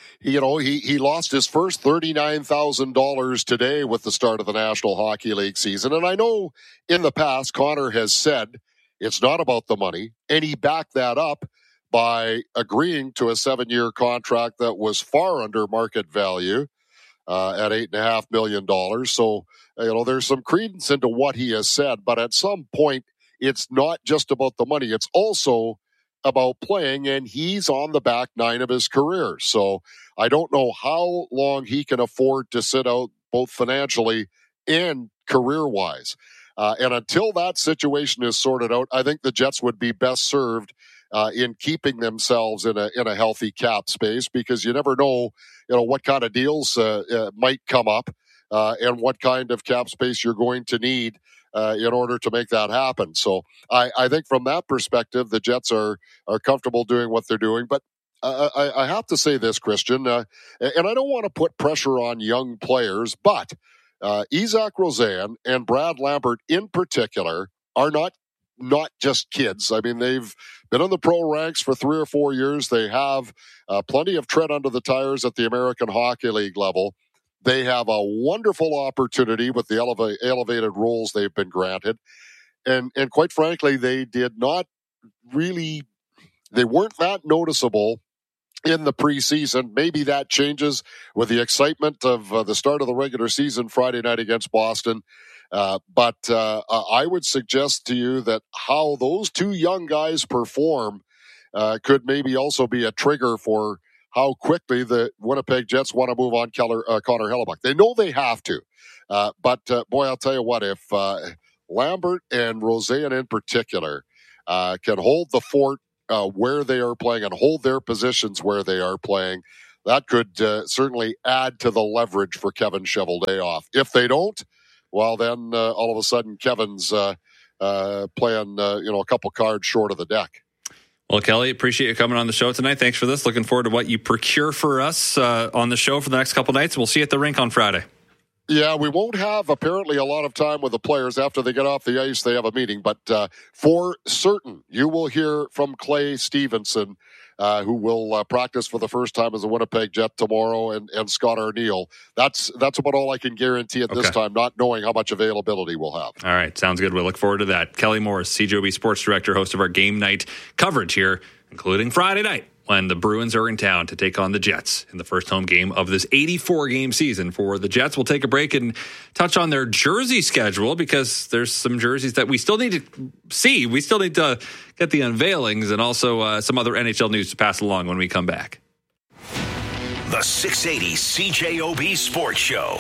he lost his first $39,000 today with the start of the National Hockey League season. And I know in the past, Connor has said it's not about the money. And he backed that up by agreeing to a 7-year contract that was far under market value at $8.5 million. So, there's some credence into what he has said. But at some point, it's not just about the money. It's also about playing, and he's on the back nine of his career. So I don't know how long he can afford to sit out, both financially and career-wise. And until that situation is sorted out, I think the Jets would be best served in keeping themselves in a healthy cap space, because you never know, what kind of deals might come up and what kind of cap space you're going to need in order to make that happen. So I think from that perspective, the Jets are comfortable doing what they're doing. But I have to say this, Christian, and I don't want to put pressure on young players, but Isaac Rozan and Brad Lambert in particular are not just kids. I mean, they've been in the pro ranks for 3 or 4 years. They have plenty of tread under the tires at the American Hockey League level. They have a wonderful opportunity with the elevated roles they've been granted. And quite frankly, they did not weren't that noticeable in the preseason. Maybe that changes with the excitement of the start of the regular season Friday night against Boston. But I would suggest to you that how those two young guys perform could maybe also be a trigger for how quickly the Winnipeg Jets want to move on Connor Hellebuyck. They know they have to. But boy, I'll tell you what, if Lambert and Roseanne in particular can hold the fort where they are playing and hold their positions where they are playing, that could certainly add to the leverage for Kevin Cheveldayoff. If they don't, well, then all of a sudden Kevin's playing a couple cards short of the deck. Well, Kelly, appreciate you coming on the show tonight. Thanks for this. Looking forward to what you procure for us on the show for the next couple nights. We'll see you at the rink on Friday. Yeah, we won't have apparently a lot of time with the players after they get off the ice. They have a meeting, but for certain, you will hear from Clay Stevenson, who will practice for the first time as a Winnipeg Jet tomorrow, and Scott Arniel. That's about all I can guarantee at this time, not knowing how much availability we'll have. All right, sounds good. We'll look forward to that. Kelly Morris, CJOB Sports Director, host of our game night coverage here, including Friday night, when the Bruins are in town to take on the Jets in the first home game of this 84-game season for the Jets. We'll take a break and touch on their jersey schedule, because there's some jerseys that we still need to see. We still need to get the unveilings, and also some other NHL news to pass along when we come back. The 680 CJOB Sports Show.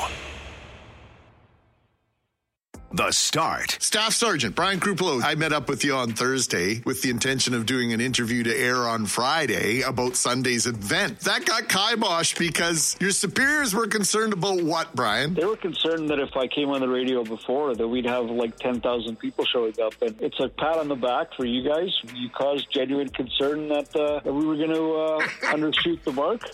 The Start. Staff Sergeant Brian Kruplo, I met up with you on Thursday with the intention of doing an interview to air on Friday about Sunday's event. That got kiboshed because your superiors were concerned about what, Brian? They were concerned that if I came on the radio before, that we'd have like 10,000 people showing up. And it's a pat on the back for you guys. You caused genuine concern that we were going to undershoot the mark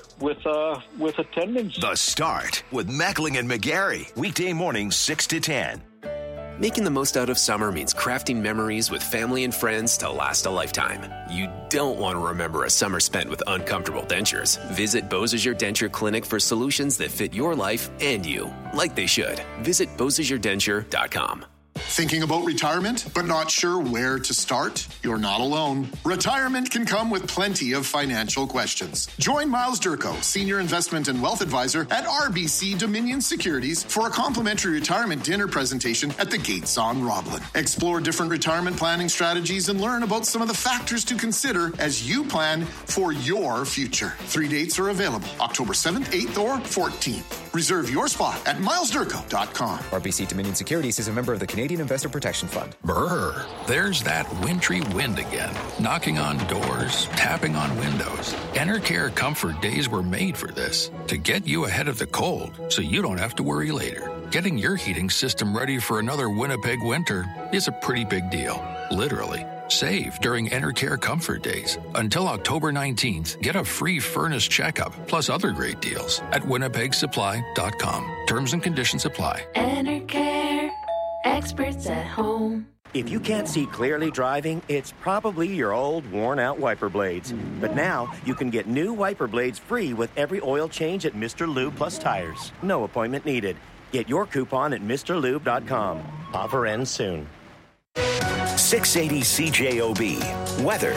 with attendance. The Start with Mackling and McGarry. Weekday mornings 6 to 10. Making the most out of summer means crafting memories with family and friends to last a lifetime. You don't want to remember a summer spent with uncomfortable dentures. Visit Beausejour Denture Clinic for solutions that fit your life and you, like they should. Visit BeausejourDenture.com. Thinking about retirement, but not sure where to start? You're not alone. Retirement can come with plenty of financial questions. Join Miles Durko, Senior Investment and Wealth Advisor at RBC Dominion Securities, for a complimentary retirement dinner presentation at the Gates on Roblin. Explore different retirement planning strategies and learn about some of the factors to consider as you plan for your future. 3 dates are available, October 7th, 8th, or 14th. Reserve your spot at milesdurko.com. RBC Dominion Securities is a member of the Canadian Investor Protection Fund. Brr, there's that wintry wind again. Knocking on doors, tapping on windows. Enercare Comfort Days were made for this, to get you ahead of the cold so you don't have to worry later. Getting your heating system ready for another Winnipeg winter is a pretty big deal, literally. Save during Enercare Comfort Days. Until October 19th, get a free furnace checkup, plus other great deals at winnipegsupply.com. Terms and conditions apply. Enercare, experts at home. If you can't see clearly driving, it's probably your old worn-out wiper blades. But now, you can get new wiper blades free with every oil change at Mr. Lube Plus Tires. No appointment needed. Get your coupon at MrLube.com. Offer ends soon. 680 CJOB. Weather.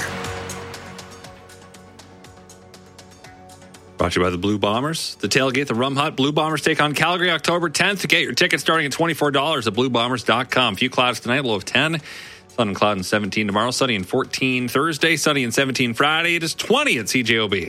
Brought to you by the Blue Bombers. The tailgate, the Rum Hut. Blue Bombers take on Calgary October 10th. To get your tickets starting at $24 at bluebombers.com. A few clouds tonight, low of 10. Sun and cloud and 17 tomorrow. Sunny and 14 Thursday. Sunny and 17 Friday. It is 20 at CJOB.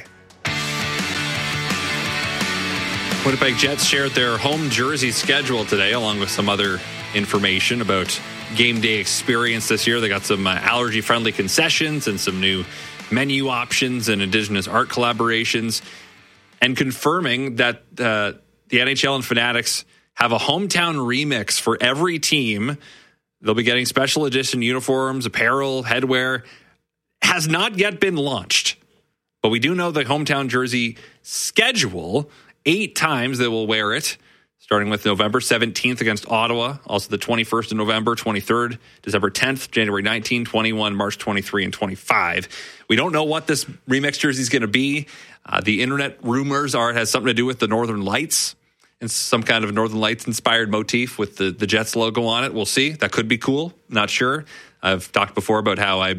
Winnipeg Jets shared their home jersey schedule today, along with some other information about game day experience this year. They got some allergy-friendly concessions and some new menu options and Indigenous art collaborations, and confirming that the NHL and Fanatics have a hometown remix for every team. They'll be getting special edition uniforms, apparel, headwear. Has not yet been launched, but we do know the hometown jersey schedule. 8 times they will wear it, starting with November 17th against Ottawa, also the 21st of November, 23rd, December 10th, January 19, 21, March 23, and 25. We don't know what this remix jersey is going to be. The internet rumors are it has something to do with the Northern Lights and some kind of Northern Lights-inspired motif with the Jets logo on it. We'll see. That could be cool. Not sure. I've talked before about how I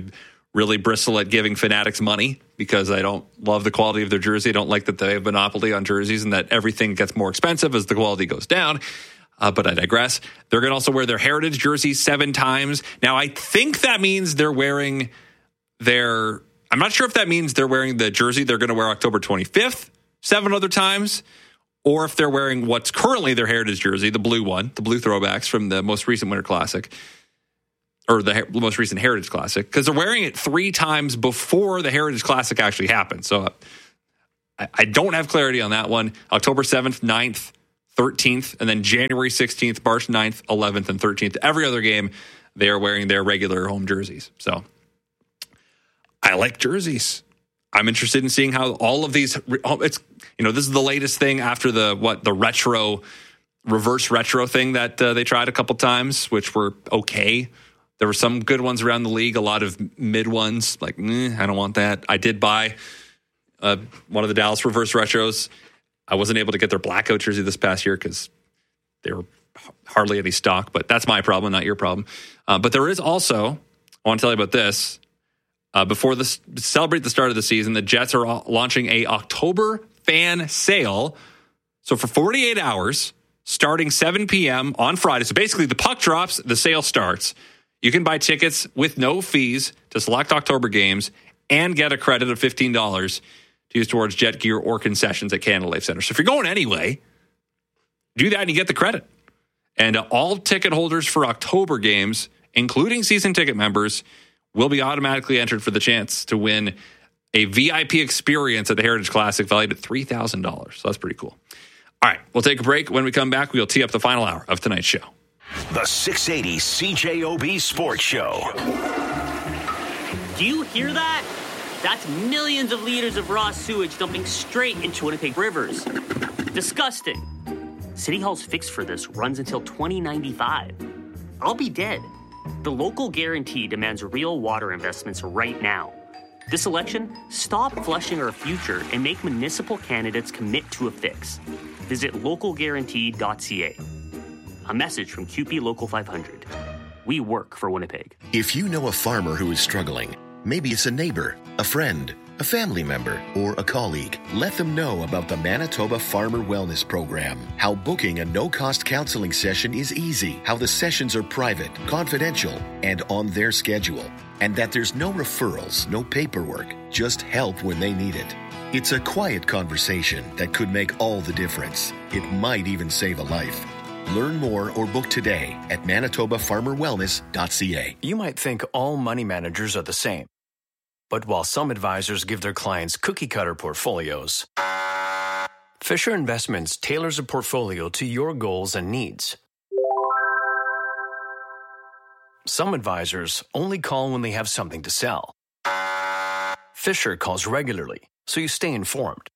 really bristle at giving Fanatics money because I don't love the quality of their jersey. I don't like that they have a monopoly on jerseys and that everything gets more expensive as the quality goes down. But I digress. They're going to also wear their heritage jerseys 7 times. Now, I think that means they're wearing their... I'm not sure if that means they're wearing the jersey they're going to wear October 25th 7 other times, or if they're wearing what's currently their heritage jersey, the blue one, the blue throwbacks from the most recent Winter Classic, or the most recent Heritage Classic, because they're wearing it 3 times before the Heritage Classic actually happened. So I don't have clarity on that one. October 7th, 9th, 13th, and then January 16th, March 9th, 11th, and 13th. Every other game, they are wearing their regular home jerseys. So I like jerseys. I'm interested in seeing how all of these, this is the latest thing after the reverse retro thing that they tried a couple times, which were okay. There were some good ones around the league, a lot of mid ones, like, I don't want that. I did buy one of the Dallas reverse retros. I wasn't able to get their blackout jersey this past year because they were hardly any stock, but that's my problem, not your problem. But there is also, I want to tell you about this. Celebrate the start of the season, the Jets are launching a October fan sale. So for 48 hours, starting 7 p.m. on Friday, so basically the puck drops, the sale starts. You can buy tickets with no fees to select October games and get a credit of $15 to use towards Jet gear or concessions at Canada Life Center. So if you're going anyway, do that and you get the credit. And all ticket holders for October games, including season ticket members, will be automatically entered for the chance to win a VIP experience at the Heritage Classic valued at $3,000. So that's pretty cool. All right, we'll take a break. When we come back, we'll tee up the final hour of tonight's show. The 680 CJOB Sports Show. Do you hear that? That's millions of liters of raw sewage dumping straight into Winnipeg rivers. Disgusting. City Hall's fix for this runs until 2095. I'll be dead. The local guarantee demands real water investments right now. This election, stop flushing our future and make municipal candidates commit to a fix. Visit localguarantee.ca. A message from CUPE Local 500. We work for Winnipeg. If you know a farmer who is struggling, maybe it's a neighbor, a friend, a family member, or a colleague, let them know about the Manitoba Farmer Wellness Program. How booking a no-cost counseling session is easy. How the sessions are private, confidential, and on their schedule. And that there's no referrals, no paperwork, just help when they need it. It's a quiet conversation that could make all the difference. It might even save a life. Learn more or book today at manitobafarmerwellness.ca. You might think all money managers are the same. But while some advisors give their clients cookie-cutter portfolios, Fisher Investments tailors a portfolio to your goals and needs. Some advisors only call when they have something to sell. Fisher calls regularly, so you stay informed.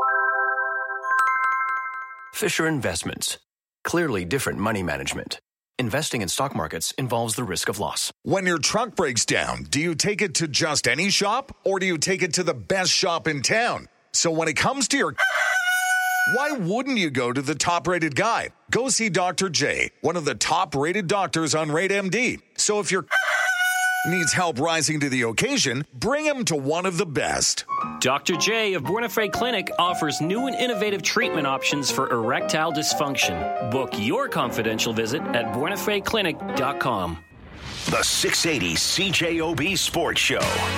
Fisher Investments. Clearly different money management. Investing in stock markets involves the risk of loss. When your truck breaks down, do you take it to just any shop or do you take it to the best shop in town? So when it comes to your... why wouldn't you go to the top-rated guy? Go see Dr. J, one of the top-rated doctors on RateMD. So if your needs help rising to the occasion, bring him to one of the best. Dr. J of Buena-Fray Clinic offers new and innovative treatment options for erectile dysfunction. Book your confidential visit at buenafrayclinic.com. The 680 CJOB Sports Show.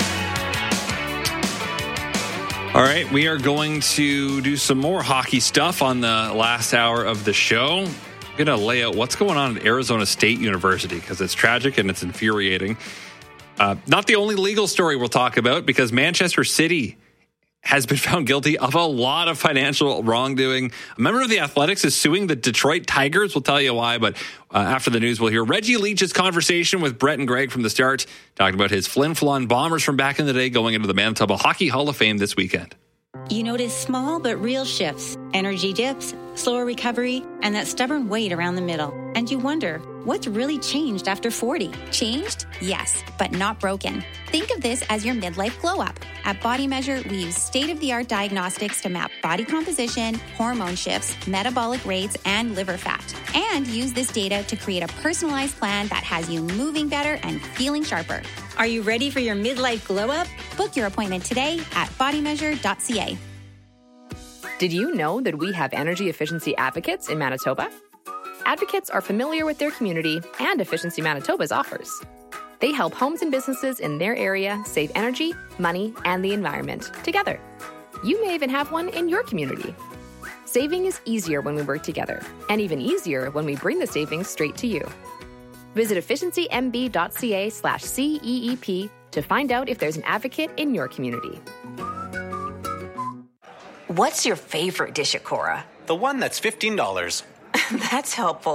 All right, we are going to do some more hockey stuff on the last hour of the show. I'm going to lay out what's going on at Arizona State University because it's tragic and it's infuriating. Not the only legal story we'll talk about because Manchester City has been found guilty of a lot of financial wrongdoing. A member of the Athletics is suing the Detroit Tigers. We'll tell you why, but after the news, we'll hear Reggie Leach's conversation with Brett and Greg from the start, talking about his Flin Flon Bombers from back in the day going into the Manitoba Hockey Hall of Fame this weekend. You notice small but real shifts, energy dips, slower recovery, and that stubborn weight around the middle. And you wonder, What's really changed after 40? Changed? Yes, but not broken. Think of this as your midlife glow-up. At Body Measure, we use state-of-the-art diagnostics to map body composition, hormone shifts, metabolic rates, and liver fat. And use this data to create a personalized plan that has you moving better and feeling sharper. Are you ready for your midlife glow-up? Book your appointment today at bodymeasure.ca. Did you know that we have energy efficiency advocates in Manitoba? Advocates are familiar with their community and Efficiency Manitoba's offers. They help homes and businesses in their area save energy, money, and the environment together. You may even have one in your community. Saving is easier when we work together, and even easier when we bring the savings straight to you. Visit efficiencymb.ca/CEEP to find out if there's an advocate in your community. What's your favorite dish at Cora? The one that's $15. That's helpful.